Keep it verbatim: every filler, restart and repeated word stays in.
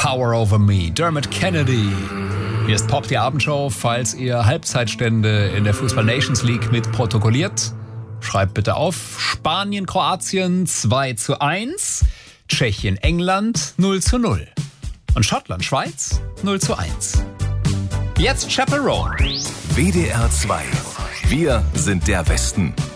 Power Over Me, Dermot Kennedy. Hier ist Pop, die Abendshow. Falls ihr Halbzeitstände in der Fußball Nations League mit protokolliert, schreibt bitte auf. Spanien, Kroatien zwei zu eins, Tschechien, England null zu null und Schottland, Schweiz null zu eins. Jetzt Chaperone. W D R zwei. Wir sind der Westen.